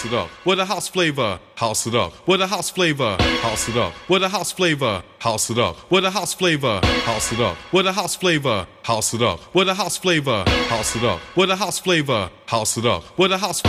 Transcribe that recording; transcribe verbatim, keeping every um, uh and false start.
house it up. With a house flavor, house it up. With a house flavor, house it up. With a house flavor, house it up. With a house flavor, house it up. With a house flavor, house it up. With a house flavor, house it up. With a house flavor, house it up. With a house